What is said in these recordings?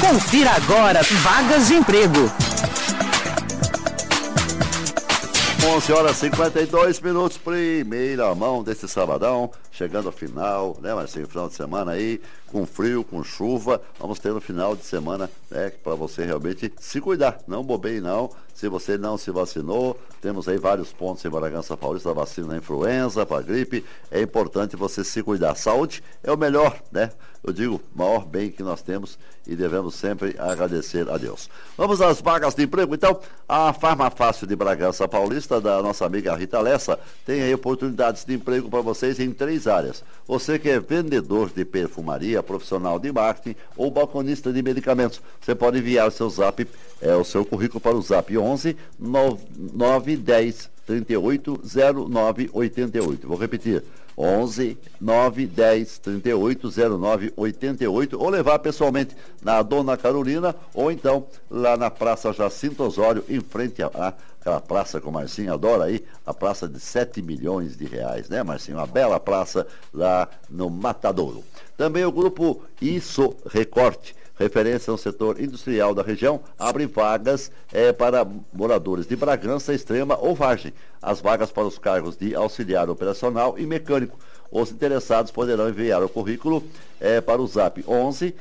Confira agora vagas de emprego. 11h52, primeira mão desse sabadão, chegando ao final, né, Marcinho? Final de semana aí, com frio, com chuva, vamos ter no final de semana, né, para você realmente se cuidar, não bobeie não, se você não se vacinou, temos aí vários pontos em Bragança Paulista, vacina da influenza, para gripe, é importante você se cuidar. Saúde é o melhor, né? Eu digo, maior bem que nós temos e devemos sempre agradecer a Deus. Vamos às vagas de emprego, então. A Farmafácil de Bragança Paulista, da nossa amiga Rita Lessa, tem aí oportunidades de emprego para vocês em 3 áreas. Você que é vendedor de perfumaria, profissional de marketing ou balconista de medicamentos, você pode enviar o seu zap, o seu currículo para o zap 11 910 38 09 88. Vou repetir. 11 910 38 09 88, ou levar pessoalmente na Dona Carolina, ou então lá na Praça Jacinto Osório, em frente aquela praça que o Marcinho adora aí, a praça de 7 milhões de reais, né, Marcinho? Uma bela praça lá no Matadouro. Também o grupo Isso Recorte, referência no setor industrial da região, abre vagas para moradores de Bragança, Extrema ou Vargem. As vagas para os cargos de auxiliar operacional e mecânico. Os interessados poderão enviar o currículo para o zap 11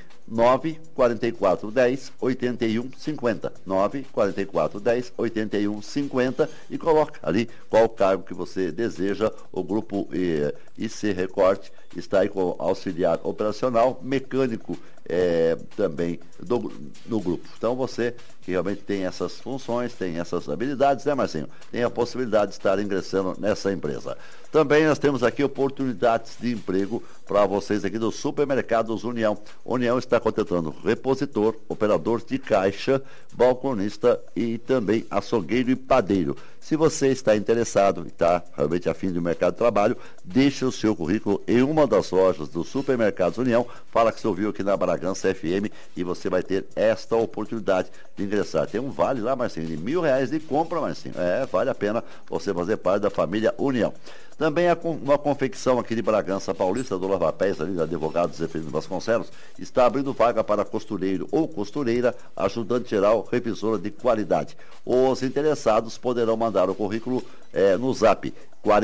944 10 81 50 944 10 81 50 e coloca ali qual cargo que você deseja. O grupo IC Recorte está aí com auxiliar operacional, mecânico também no grupo. Então você que realmente tem essas funções, tem essas habilidades, né, Marcinho? Tem a possibilidade de estar ingressando nessa empresa. Também nós temos aqui oportunidades de emprego para vocês aqui do Supermercados União. União está contratando repositor, operador de caixa, balconista e também açougueiro e padeiro. Se você está interessado e está realmente afim do mercado de trabalho, deixe o seu currículo em uma das lojas do Supermercados União. Fala que você ouviu aqui na Bragança FM e você vai ter esta oportunidade de ingressar. Tem um vale lá, Marcinho, de R$1.000 de compra, Marcinho. Vale a pena você fazer parte da família União. Também uma confecção aqui de Bragança Paulista, do Lavapés, ali da advogado Zeferino Vasconcelos, está abrindo vaga para costureiro ou costureira, ajudante geral, revisora de qualidade. Os interessados poderão mandar o currículo no zap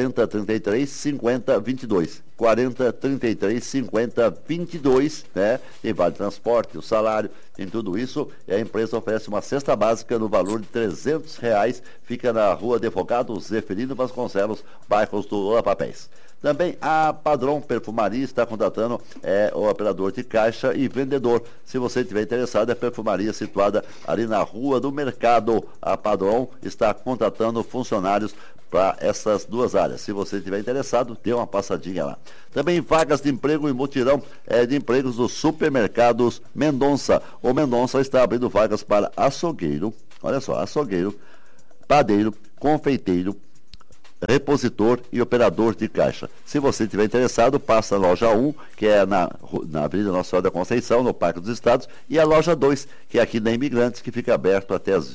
4033 50 22. 4033 50 22, né? Tem vale transporte, o salário, tem tudo isso. E a empresa oferece uma cesta básica no valor de R$300. Fica na rua Advogado Zeferino Vasconcelos, bairros do Lavapés. Também a Padrão Perfumaria está contratando o operador de caixa e vendedor. Se você estiver interessado, é a perfumaria situada ali na Rua do Mercado. A Padrão está contratando funcionários para essas 2 áreas. Se você estiver interessado, dê uma passadinha lá. Também vagas de emprego e mutirão de empregos dos Supermercados Mendonça. O Mendonça está abrindo vagas para açougueiro, olha só, açougueiro, padeiro, confeiteiro, repositor e operador de caixa. Se você estiver interessado, passa a loja 1, que é na Avenida Nossa Senhora da Conceição, no Parque dos Estados, e a loja 2, que é aqui na Imigrantes, que fica aberto até as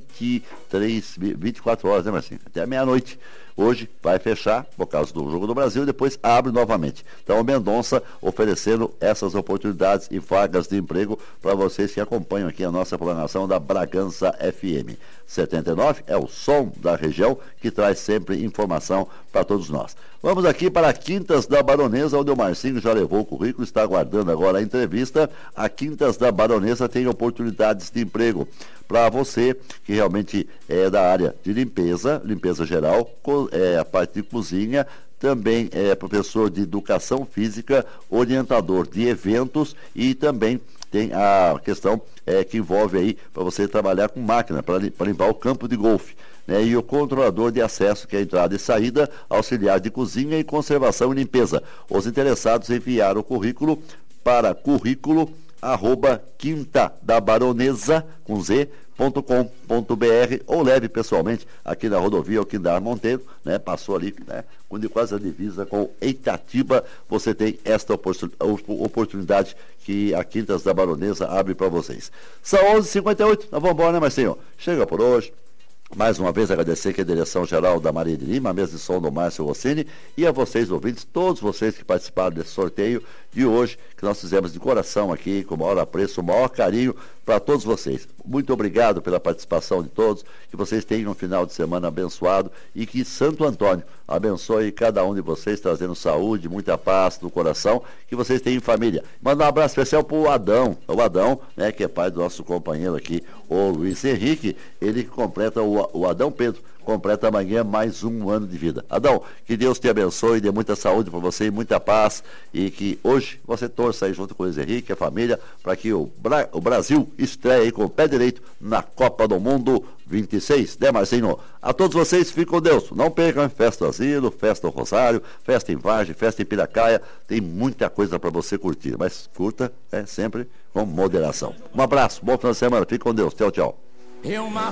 24 horas, né, Marcinho? Até a meia-noite. Hoje vai fechar por causa do Jogo do Brasil e depois abre novamente. Então o Mendonça oferecendo essas oportunidades e vagas de emprego para vocês que acompanham aqui a nossa programação da Bragança FM. 79 é o som da região que traz sempre informação para todos nós. Vamos aqui para Quintas da Baronesa, onde o Marcinho já levou o currículo, está aguardando agora a entrevista. A Quintas da Baronesa tem oportunidades de emprego para você que realmente é da área de limpeza geral, a parte de cozinha, também é professor de educação física, orientador de eventos e também tem a questão que envolve aí para você trabalhar com máquina, para limpar o campo de golfe. E o controlador de acesso, que é a entrada e saída, auxiliar de cozinha e conservação e limpeza. Os interessados enviaram o currículo para currículo@quintadabaronesa, com z.com.br, ou leve pessoalmente aqui na rodovia Alquindar Monteiro, passou ali, quase a divisa com Itatiba. Você tem esta oportunidade que a Quintas da Baronesa abre para vocês. São 11h58, nós vamos embora, né, Marcinho? Chega por hoje. Mais uma vez agradecer aqui a direção-geral da Maria de Lima, a mesa de som do Márcio Rossini, e a vocês ouvintes, todos vocês que participaram desse sorteio, de hoje, que nós fizemos de coração aqui, com o maior apreço, o maior carinho para todos vocês. Muito obrigado pela participação de todos, que vocês tenham um final de semana abençoado e que Santo Antônio abençoe cada um de vocês, trazendo saúde, muita paz no coração, que vocês tenham família. Manda um abraço especial para o Adão, né, que é pai do nosso companheiro aqui, o Luiz Henrique, ele completa, o Adão Pedro, completa amanhã mais um ano de vida. Adão, que Deus te abençoe, dê muita saúde para você e muita paz, e que hoje você torça aí junto com o Luiz Henrique, a família, para que o Brasil estreie aí com o pé direito na Copa do Mundo 26, né, Marcinho? A todos vocês, fiquem com Deus. Não percam Festa do Asilo, Festa do Rosário, Festa em Vargem, Festa em Piracaia. Tem muita coisa para você curtir, mas curta sempre com moderação. Um abraço, bom final de semana. Fique com Deus. Tchau, tchau.